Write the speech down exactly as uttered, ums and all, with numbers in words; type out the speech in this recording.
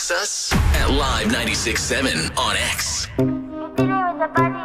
X us at Live ninety-six point seven on X.